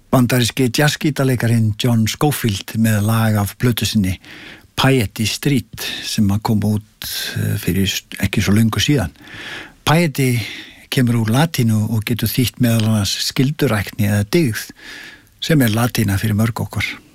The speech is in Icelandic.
Bandaríski jazzgítarleikarin John Scofield með lag af plötu sinni Piety Street sem kom út fyrir ekki svo löngu síðan. Piety kemur úr latínu og getur þýtt meðal annars skyldurækni eða dygð sem latína fyrir mörg okkar.